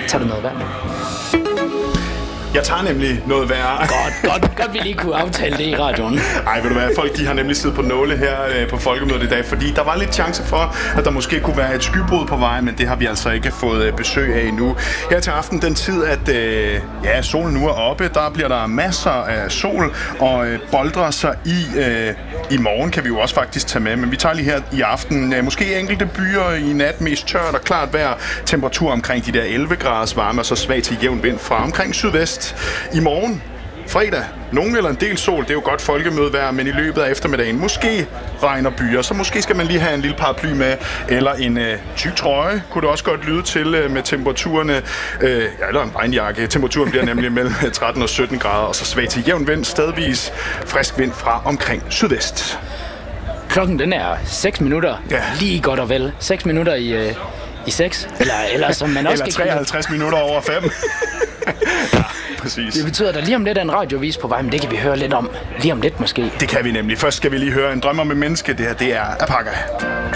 Tager du noget vejr med? Jeg tager nemlig noget værre. Godt vi lige kunne aftale det i radioen. Ej, ved du hvad, folk de har nemlig siddet på nåle her på Folkemødet i dag, fordi der var lidt chance for, at der måske kunne være et skybrud på vej, men det har vi altså ikke fået besøg af endnu. Her til aften, den tid, at solen nu er oppe, der bliver der masser af sol og boldrer sig i morgen, kan vi jo også faktisk tage med, men vi tager lige her i aften, måske enkelte byer i nat, mest tørt og klart vejr, temperatur omkring de der 11 graders varme, og så svag til jævn vind fra omkring sydvest. I morgen, fredag, nogen eller en del sol, det er jo godt folkemødevejr, men i løbet af eftermiddagen måske regner byer, så måske skal man lige have en lille paraply med, eller en tyk trøje, kunne det også godt lyde til med temperaturerne, eller en regnjakke. Temperaturen bliver nemlig mellem 13 og 17 grader, og så svag til jævn vind, stedvis frisk vind fra omkring sydvest. Klokken den er 6 minutter, lige godt og vel. 6 minutter i 6, eller som man også eller 53 minutter over 5. Ja, præcis. Det betyder, at der lige om lidt er en radiovis på vej, men det kan vi høre lidt om. Lige om lidt måske. Det kan vi nemlig. Først skal vi lige høre En drøm om et menneske. Det her, det er Apaka.